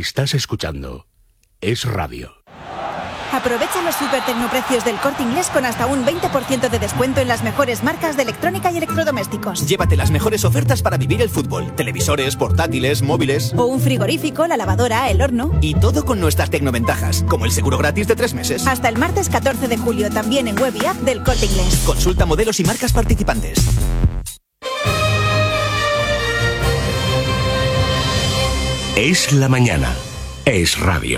Estás escuchando Es Radio. Aprovecha los supertecnoprecios del Corte Inglés con hasta un 20% de descuento en las mejores marcas de electrónica y electrodomésticos. Llévate las mejores ofertas para vivir el fútbol. Televisores, portátiles, móviles. O un frigorífico, la lavadora, el horno. Y todo con nuestras tecnoventajas, como el seguro gratis de 3 meses. Hasta el martes 14 de julio, también en web y app del Corte Inglés. Consulta modelos y marcas participantes. Es la mañana. Es Radio.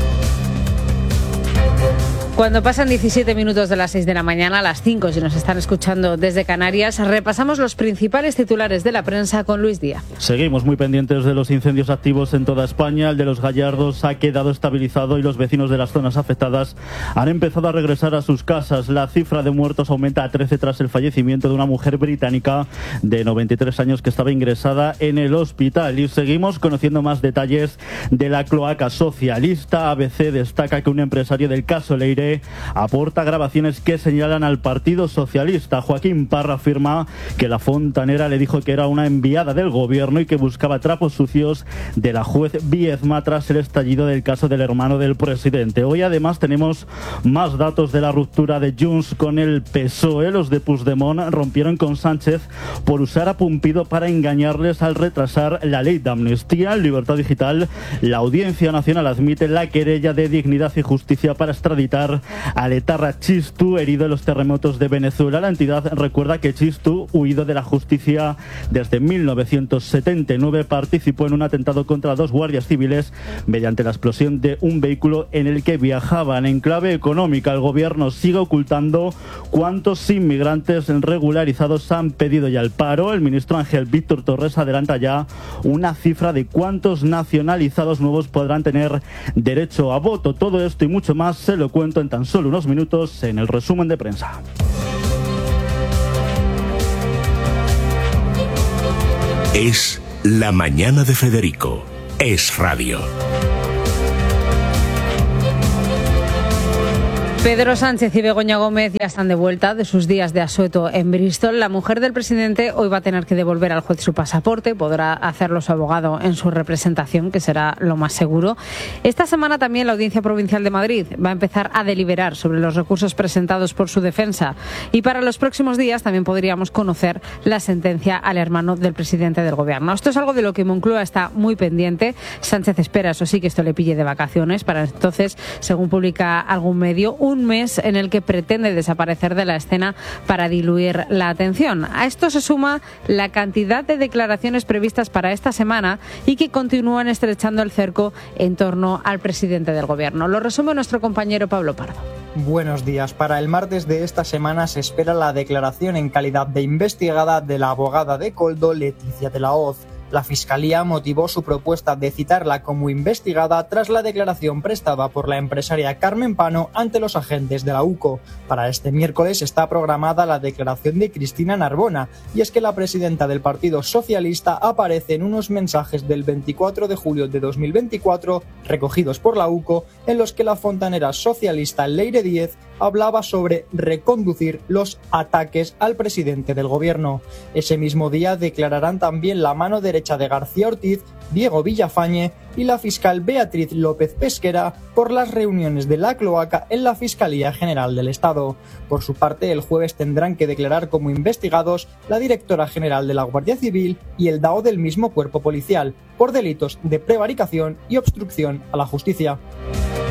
Cuando pasan 17 minutos de las 6 de la mañana, a las 5, si nos están escuchando desde Canarias, repasamos los principales titulares de la prensa con Luis Díaz. Seguimos muy pendientes de los incendios activos en toda España. El de los Gallardos ha quedado estabilizado y los vecinos de las zonas afectadas han empezado a regresar a sus casas. La cifra de muertos aumenta a 13 tras el fallecimiento de una mujer británica de 93 años que estaba ingresada en el hospital. Y seguimos conociendo más detalles de la cloaca socialista. ABC destaca que un empresario del caso Leire aporta grabaciones que señalan al Partido Socialista. Joaquín Parra afirma que la fontanera le dijo que era una enviada del gobierno y que buscaba trapos sucios de la juez Viezma tras el estallido del caso del hermano del presidente. Hoy además tenemos más datos de la ruptura de Junts con el PSOE. Los de Puigdemont rompieron con Sánchez por usar a Pumpido para engañarles al retrasar la ley de amnistía. En Libertad Digital, la Audiencia Nacional admite la querella de Dignidad y Justicia para extraditar al etarra Txistu, herido en los terremotos de Venezuela. La entidad recuerda que Txistu, huido de la justicia desde 1979, participó en un atentado contra 2 guardias civiles mediante la explosión de un vehículo en el que viajaban. En clave económica, el gobierno sigue ocultando cuántos inmigrantes regularizados han pedido ya el paro. El ministro Ángel Víctor Torres adelanta ya una cifra de cuántos nacionalizados nuevos podrán tener derecho a voto. Todo esto y mucho más se lo cuento en tan solo unos minutos en el resumen de prensa. Es la mañana de Federico. Es Radio. Pedro Sánchez y Begoña Gómez ya están de vuelta de sus días de asueto en Bristol. La mujer del presidente hoy va a tener que devolver al juez su pasaporte. Podrá hacerlo su abogado en su representación, que será lo más seguro. Esta semana también la Audiencia Provincial de Madrid va a empezar a deliberar sobre los recursos presentados por su defensa. Y para los próximos días también podríamos conocer la sentencia al hermano del presidente del gobierno. Esto es algo de lo que Moncloa está muy pendiente. Sánchez espera, eso sí, que esto le pille de vacaciones. Para entonces, según publica algún medio, un mes en el que pretende desaparecer de la escena para diluir la atención. A esto se suma la cantidad de declaraciones previstas para esta semana y que continúan estrechando el cerco en torno al presidente del gobierno. Lo resume nuestro compañero Pablo Pardo. Buenos días. Para el martes de esta semana se espera la declaración en calidad de investigada de la abogada de Koldo, Leticia de la Hoz. La Fiscalía motivó su propuesta de citarla como investigada tras la declaración prestada por la empresaria Carmen Pano ante los agentes de la UCO. Para este miércoles está programada la declaración de Cristina Narbona, y es que la presidenta del Partido Socialista aparece en unos mensajes del 24 de julio de 2024 recogidos por la UCO, en los que la fontanera socialista Leire Díez hablaba sobre reconducir los ataques al presidente del gobierno. Ese mismo día declararán también la mano derecha de García Ortiz, Diego Villafañe y la fiscal Beatriz López Pesquera por las reuniones de la cloaca en la Fiscalía General del Estado. Por su parte, el jueves tendrán que declarar como investigados la directora general de la Guardia Civil y el DAO del mismo cuerpo policial por delitos de prevaricación y obstrucción a la justicia.